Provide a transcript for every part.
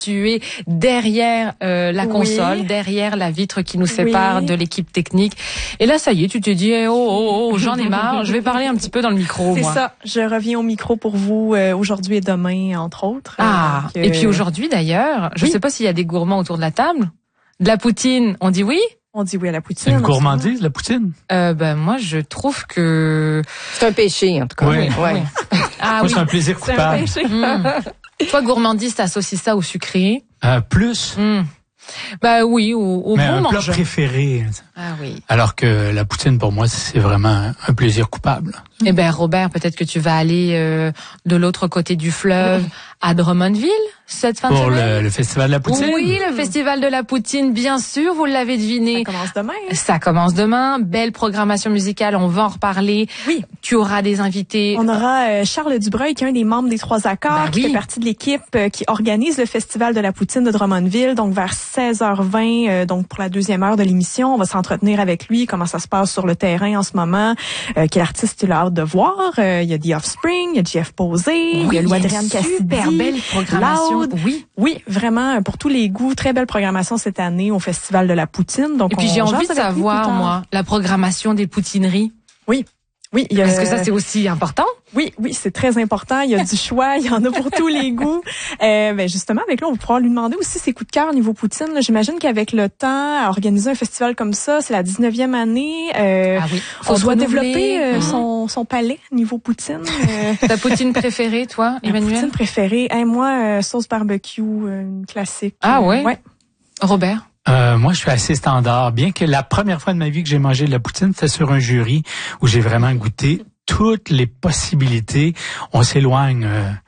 Tu es derrière la console, derrière la vitre qui nous sépare de l'équipe technique. Et là, ça y est, tu t'es dit, j'en ai marre, je vais parler un petit peu dans le micro. C'est ça, je reviens au micro pour vous aujourd'hui et demain, entre autres. Et puis aujourd'hui d'ailleurs, je sais pas s'il y a des gourmands autour de la table. De la poutine, on dit oui? On dit oui à la poutine. C'est une gourmandise, la poutine? Moi, je trouve que... C'est un péché, en tout cas. Oui. Ouais. Moi, c'est un plaisir coupable. Toi, gourmandise, t'associes ça au sucré? Plus. Bah oui, au mais bon un mangeant. plat préféré. Ah oui. Alors que la poutine, pour moi, c'est vraiment un plaisir coupable. Eh ben Robert, peut-être que tu vas aller de l'autre côté du fleuve à Drummondville cette fin de semaine. Pour le festival de la poutine? Oui, le festival de la poutine, bien sûr, vous l'avez deviné. Ça commence demain. Ça commence demain. Belle programmation musicale, on va en reparler. Oui. Tu auras des invités. On aura Charles Dubreuil, qui est un des membres des Trois Accords, qui fait partie de l'équipe qui organise le festival de la poutine de Drummondville. Donc vers 16h20, donc pour la deuxième heure de l'émission, on va s'entretenir avec lui, comment ça se passe sur le terrain en ce moment, quel artiste il a hâte de voir. Il y a The Offspring, il y a Jeff Posey, il y a Louis-Adrienne Cassidy. Super belle programmation. Loud. Oui, vraiment, pour tous les goûts, très belle programmation cette année au festival de la poutine. Donc, et puis j'ai envie de savoir, moi, la programmation des poutineries. Oui. Est-ce que ça c'est aussi important? Oui, c'est très important. Il y a du choix, il y en a pour tous les goûts. Justement, avec là, on va pouvoir lui demander aussi ses coups de cœur niveau poutine. Là, j'imagine qu'avec le temps, à organiser un festival comme ça, c'est la 19e année. On doit développer son palais niveau poutine. Ta poutine préférée, toi, Emmanuel? Ma poutine préférée, moi, sauce barbecue, une classique. Ah ouais? Robert? Moi, je suis assez standard. Bien que la première fois de ma vie que j'ai mangé de la poutine, c'était sur un jury où j'ai vraiment goûté toutes les possibilités. On s'éloigne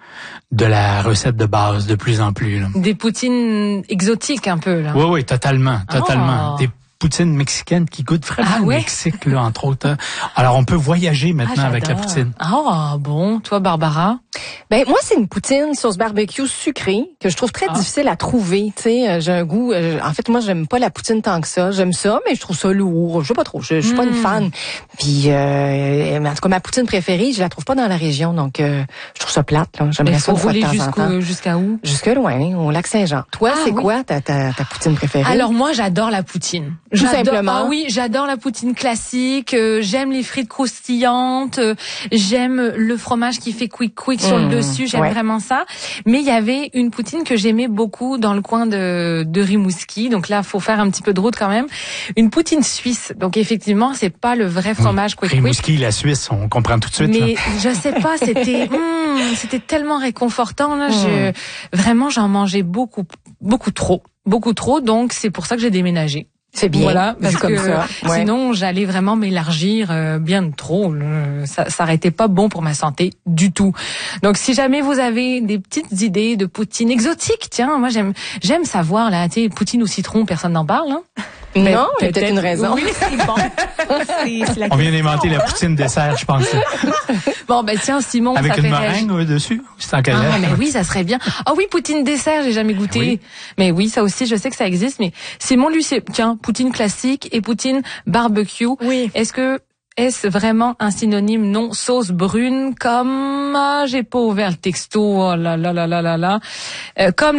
de la recette de base de plus en plus. Là. Des poutines exotiques un peu, là. Oui, totalement. Des poutines mexicaines qui goûtent vraiment le Mexique, là, entre autres. Alors, on peut voyager maintenant avec la poutine. Ah, bon. Toi, Barbara? Moi, c'est une poutine sauce barbecue sucrée que je trouve très difficile à trouver. Tu sais, j'ai un goût... en fait, moi, j'aime pas la poutine tant que ça. J'aime ça, mais je trouve ça lourd. Je sais pas trop. Je suis pas une fan. Puis, en tout cas, ma poutine préférée, je la trouve pas dans la région. Donc, je trouve ça plate. Là. J'aimerais ça une fois de temps en temps. Jusqu'à où? Jusque loin, au Lac-Saint-Jean. Toi, c'est quoi ta poutine préférée? Alors, moi, j'adore la poutine. Tout simplement. Ah oui, j'adore la poutine classique. J'aime les frites croustillantes. J'aime le fromage qui fait quick sur le dessus. J'aime vraiment ça. Mais il y avait une poutine que j'aimais beaucoup dans le coin de Rimouski. Donc là, faut faire un petit peu de route quand même. Une poutine suisse. Donc effectivement, c'est pas le vrai fromage quick. Rimouski, la Suisse, on comprend tout de suite. Mais je sais pas, c'était tellement réconfortant là. Vraiment, j'en mangeais beaucoup trop. Donc c'est pour ça que j'ai déménagé. C'est bien. Voilà, parce comme que ça. sinon j'allais vraiment m'élargir bien trop. Ça n'arrêtait pas bon pour ma santé du tout. Donc si jamais vous avez des petites idées de poutine exotique, tiens, moi j'aime savoir là, tu sais, poutine au citron, personne n'en parle, hein. Non, il y a peut-être une raison. Oui, c'est bon. On vient d'inventer la poutine dessert, je pense. Bon, tiens, Simon, avec ça une fait meringue dessus, c'est en galère. Ah, mais oui, ça serait bien. Ah oui, poutine dessert, j'ai jamais goûté. Oui. Mais oui, ça aussi, je sais que ça existe. Mais Simon, lui, tiens, poutine classique et poutine barbecue. Oui. Est-ce vraiment un synonyme? Non, sauce brune comme j'ai pas ouvert le texto. Oh là là là là là là. Comme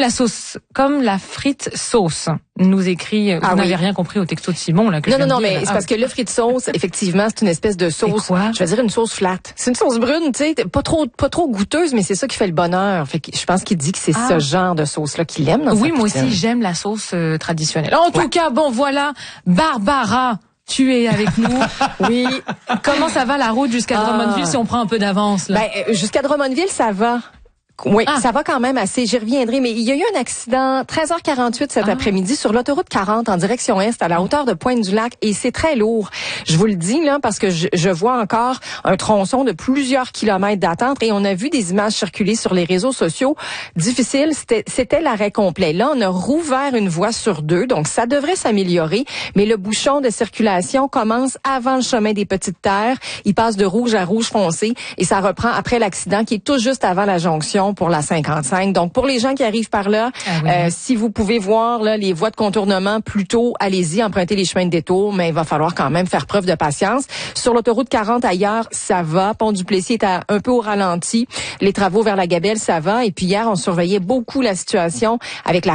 la frite sauce. Nous écrit. Vous n'avez rien compris au texto de Simon là. Non, mais c'est parce que le frite sauce, effectivement, c'est une espèce de sauce. Je vais dire une sauce flat. C'est une sauce brune, tu sais, pas trop goûteuse, mais c'est ça qui fait le bonheur. Fait que je pense qu'il dit que c'est ce genre de sauce là qu'il aime. Oui, moi aussi j'aime la sauce traditionnelle. En tout cas, bon voilà, Barbara. Tu es avec nous. Oui. Comment ça va la route jusqu'à Drummondville si on prend un peu d'avance là? Jusqu'à Drummondville, ça va. Oui, ça va quand même assez. J'y reviendrai, mais il y a eu un accident 13h48 cet après-midi sur l'autoroute 40 en direction est à la hauteur de Pointe-du-Lac et c'est très lourd. Je vous le dis là parce que je vois encore un tronçon de plusieurs kilomètres d'attente et on a vu des images circuler sur les réseaux sociaux. Difficile, c'était l'arrêt complet. Là, on a rouvert une voie sur deux, donc ça devrait s'améliorer, mais le bouchon de circulation commence avant le chemin des Petites Terres. Il passe de rouge à rouge foncé et ça reprend après l'accident qui est tout juste avant la jonction circulation pour la 55. Donc, pour les gens qui arrivent par là, si vous pouvez voir là, les voies de contournement plus tôt, allez-y, empruntez les chemins de détour, mais il va falloir quand même faire preuve de patience. Sur l'autoroute 40 ailleurs, ça va. Pont-du-Plessis est un peu au ralenti. Les travaux vers la Gabelle, ça va. Et puis hier, on surveillait beaucoup la situation avec la